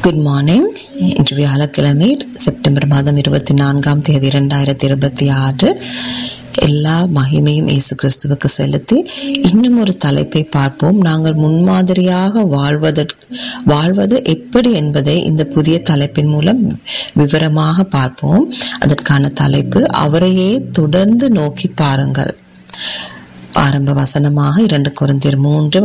Good morning. இன்று வியாழக்கிழமை September மாதம் 24ஆம் தேதி 2026. எல்லா மகிமையும் இயேசு கிறிஸ்துவுக்கு செலுத்தி இன்னும் ஒரு தலைப்பை பார்ப்போம். நாங்கள் முன்மாதிரியாக வாழ்வது எப்படி என்பதை இந்த புதிய தலைப்பின் மூலம் விவரமாக பார்ப்போம். அதற்கான தலைப்பு, அவரையே தொடர்ந்து நோக்கி பாருங்கள். ஆரம்ப வசனமாக 2 கொரிந்தியர்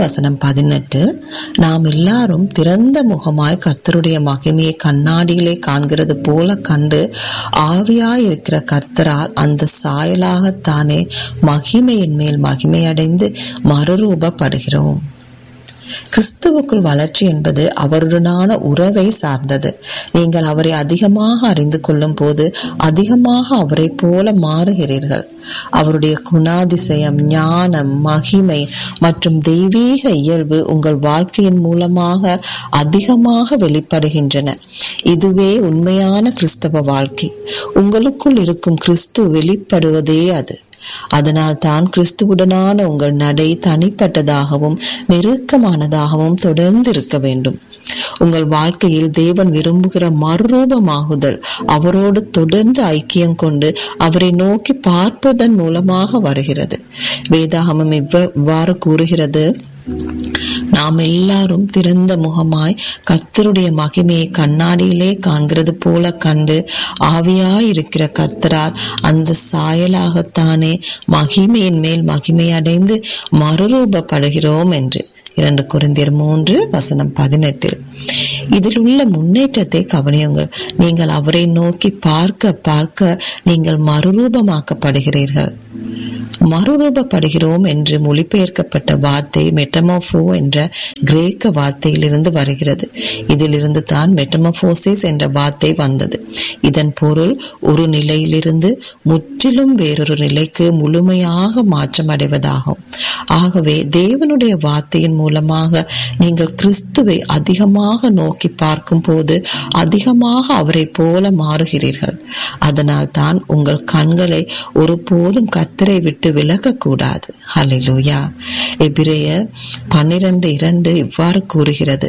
3:18. நாம் எல்லாரும் திறந்த முகமாய் கர்த்தருடைய மகிமையை கண்ணாடியிலே காண்கிறது போல கண்டு ஆவியாயிருக்கிற கர்த்தரால் அந்த சாயலாகத்தானே மகிமையின் மேல் மகிமையடைந்து மறுரூபப்படுகிறோம். கிறிஸ்துவுக்குள் வளர்ச்சி என்பது அவருடனான உறவை சார்ந்தது. நீங்கள் அவரை அதிகமாக அறிந்து கொள்ளும் போது அதிகமாக அவரை போல மாறுகிறீர்கள். அவருடைய குணாதிசயம், ஞானம், மகிமை மற்றும் தெய்வீக இயல்பு உங்கள் வாழ்க்கையின் மூலமாக அதிகமாக வெளிப்படுகின்றன. இதுவே உண்மையான கிறிஸ்தவ வாழ்க்கை. உங்களுக்குள் இருக்கும் கிறிஸ்து வெளிப்படுவதே அது. அதனால் தான் கிறிஸ்துவுடனான உங்கள் நடை தனிப்பட்டதாகவும் நெருக்கமானதாகவும் தொடர்ந்து இருக்க வேண்டும். உங்கள் வாழ்க்கையில் தேவன் விரும்புகிற மறுரூபமாகுதல் அவரோடு தொடர்ந்து ஐக்கியம் கொண்டு அவரை நோக்கி பார்ப்பதன் மூலமாக வருகிறது. வேதாகமம் இவ்வாறு கூறுகிறது, நாம் எல்லாரும் திறந்த முகமாய் கர்த்தருடைய மகிமையை கண்ணாடியிலே காண்கிறது போல கண்டு ஆவியாயிருக்கிற கர்த்தரால் அந்த சாயலாகத்தானே மகிமையின் மேல் மகிமையடைந்து மறுரூபப்படுகிறோம் என்று 2 கொரிந்தியர் 3:18. இதில் உள்ள முன்னேற்றத்தை கவனியுங்கள். நீங்கள் அவரை நோக்கி பார்க்க நீங்கள் மறுரூபமாக்கப்படுகிறீர்கள். மறுரூபப்படுகிறோம் என்று மொழிபெயர்க்கப்பட்ட வார்த்தை மெட்டமோர்போ என்ற கிரேக்க வார்த்தையிலிருந்து வருகிறது. இதிலிருந்து தான் மெட்டமோர்போசிஸ் என்ற வார்த்தை வந்தது. இதன் பொருள் ஒரு நிலையிலிருந்து முற்றிலும் வேறொரு நிலைக்கு முழுமையாக மாற்றம் அடைவதாகும். ஆகவே தேவனுடைய வார்த்தையின் மூலமாக நீங்கள் கிறிஸ்துவை அதிகமாக நோக்கி பார்க்கும் போது அதிகமாக அவரை போல மாறுகிறீர்கள். அதனால் தான் உங்கள் கண்களை ஒருபோதும் கர்த்தரை விட்டு விலகக்கூடாது. ஹல்லேலூயா. எபிரேயர் 12:2 இவ்வாறு கூறுகிறது,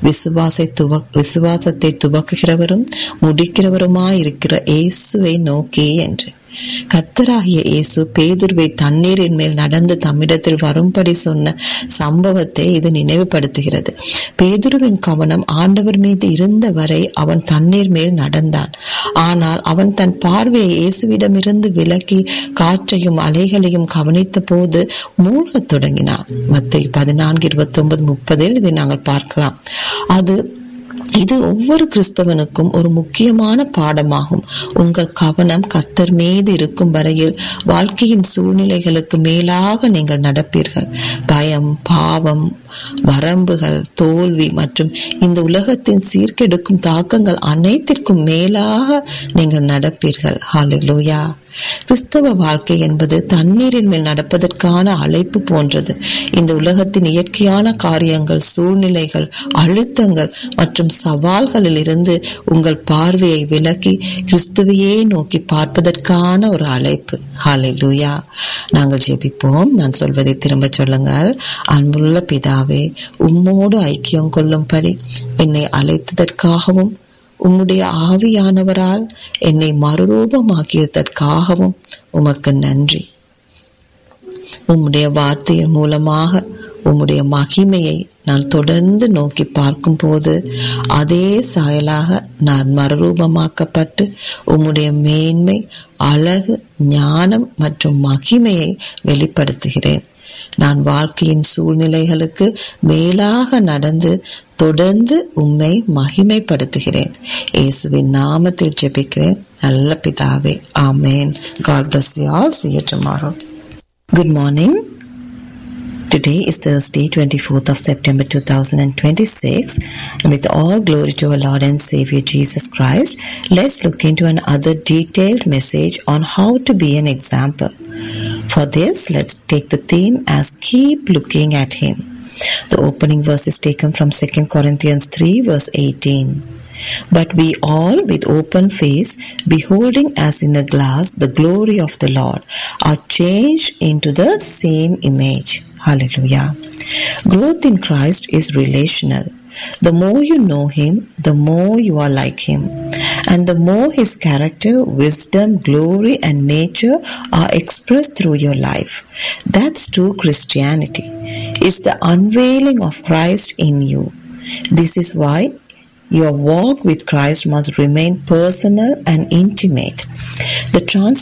விசுவாசத்தை துவக்குகிறவரும் முடிக்கிறவருமாயிருக்கிற இயேசுவை நோக்கி என்று. கர்த்தராகிய இயேசு பேதுருவை தண்ணீரின் மேல் நடந்து தம்மிடத்தில் வரும்படி சொன்ன சம்பவத்தை இது நினைவுபடுத்துகிறது. பேதுருவின் கவனம் ஆண்டவர் மீது இருந்த வரை அவன் தண்ணீர் மேல் நடந்தான். ஆனால் அவன் தன் பார்வையை இயேசுவிடமிருந்து விலக்கி காற்றையும் அலைகளையும் கவனித்த போது மூழ்கத் தொடங்கினான். மத்தேயு 14:29-30 இதை நாங்கள் பார்க்கலாம். இது ஒவ்வொரு கிறிஸ்தவனுக்கும் ஒரு முக்கியமான பாடமாகும். உங்கள் கவனம் கர்த்தர் மீது இருக்கும் வரையில் வாழ்க்கையின் சூழ்நிலைகளுக்கு மேலாக நீங்கள் நடப்பீர்கள். பயம், பாவம், வரம்புகள், தோல்வி மற்றும் இந்த உலகத்தின் சீர்கெடுக்கும் தாக்கங்கள் அனைத்திற்கும் மேலாக நீங்கள் நடப்பீர்கள். ஹல்லேலூயா. கிறிஸ்தவ வாழ்க்கை என்பது தண்ணீரின் மேல் நடப்பதற்கான அழைப்பு போன்றது. இந்த உலகத்தின் இயற்கையான காரியங்கள், சூழ்நிலைகள், அழுத்தங்கள் மற்றும் சவால்களில் இருந்து உங்கள் பார்வையை விலக்கி கிறிஸ்துவையே நோக்கி பார்ப்பதற்கான ஒரு அழைப்பு. ஹல்லேலூயா. நாங்கள் ஜெபிப்போம். நான் சொல்வதை திரும்ப சொல்லுங்கள். அன்புள்ள பிதாவே, உம்மோடு ஐக்கியம் கொள்ளும்படி என்னை அழைத்ததற்காகவும் உம்முடைய ஆவியானவரால் என்னை மறுரூபமாக்கியதற்காகவும் உமக்கு நன்றி. உம்முடைய வார்த்தையின் மூலமாக உம்முடைய மகிமையை நான் தொடர்ந்து நோக்கி பார்க்கும் போது அதே சாயலாக நான் மறுரூபமாக்கப்பட்டு உம்முடைய மேன்மை, அழகு, ஞானம் மற்றும் மகிமையை வெளிப்படுத்துகிறேன். நான் வாழ்க்கையின் சூழ்நிலைகளுக்கு மேலாக நடந்து தொடர்ந்து உம்மை மகிமைப்படுத்துகிறேன். இயேசுவின் நாமத்தில் ஜெபிக்கிறேன் நல்ல பிதாவே. ஆமென். God bless you all. See you tomorrow. Good morning. Today is Thursday, 24th of September 2026, and with all glory to our Lord and Savior Jesus Christ, let's look into another detailed message on how to be an example. For this, let's take the theme as keep looking at Him. The opening verse is taken from 2 Corinthians 3:18. But we all with open face, beholding as in a glass the glory of the Lord, are changed into the same image. Hallelujah. Growth in Christ is relational. The more you know Him, the more you are like Him. And the more His character, wisdom, glory, and nature are expressed through your life. That's true Christianity. It's the unveiling of Christ in you. This is why your walk with Christ must remain personal and intimate. The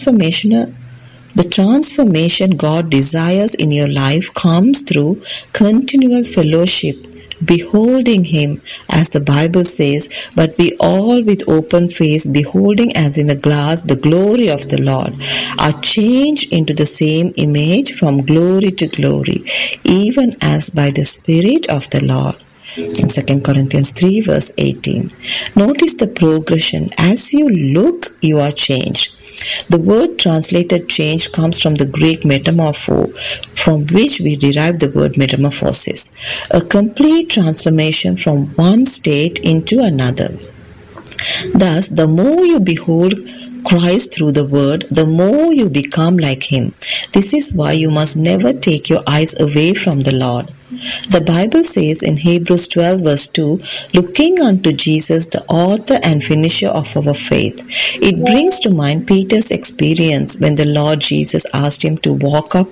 transformation God desires in your life comes through continual fellowship, beholding Him, as the Bible says, but we all with open face, beholding as in a glass the glory of the Lord, are changed into the same image from glory to glory, even as by the Spirit of the Lord. In 2 Corinthians 3 verse 18. Notice the progression. As you look, you are changed. The word translated change comes from the Greek metamorpho, from which we derive the word metamorphosis, a complete transformation from one state into another. Thus, the more you behold Christ through the Word, the more you become like Him. This is why you must never take your eyes away from the Lord. The Bible says in Hebrews 12 verse 2, looking unto Jesus, the author and finisher of our faith. It brings to mind Peter's experience when the Lord Jesus asked him to walk up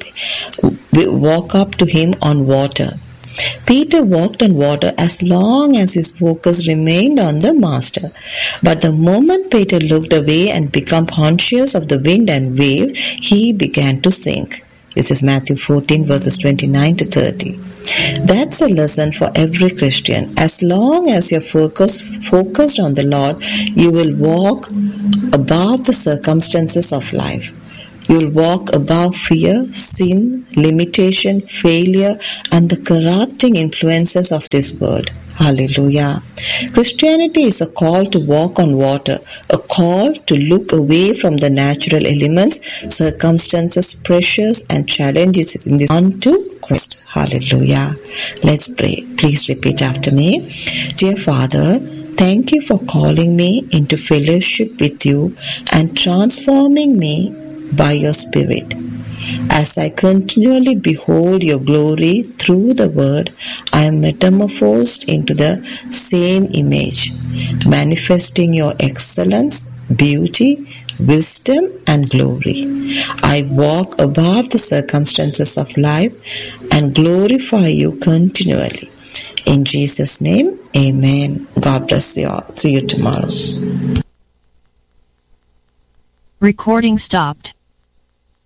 to him on water. Peter walked on water as long as his focus remained on the Master. But the moment Peter looked away and became conscious of the wind and waves, he began to sink. This is Matthew 14 verses 29 to 30. That's a lesson for every Christian. As long as you're focused on the Lord, you will walk above the circumstances of life. You'll walk above fear, sin, limitation, failure, and the corrupting influences of this world. Hallelujah. Christianity is a call to walk on water, a call to look away from the natural elements, circumstances, pressures, and challenges in this unto Christ. Hallelujah. Let's pray. Please repeat after me. Dear Father, thank you for calling me into fellowship with you and transforming me by your Spirit. As I continually behold your glory through the Word, I am metamorphosed into the same image, manifesting your excellence, beauty, wisdom, and glory. I walk above the circumstances of life and glorify you continually. In Jesus' name, amen. God bless you all. See you tomorrow. Recording stopped.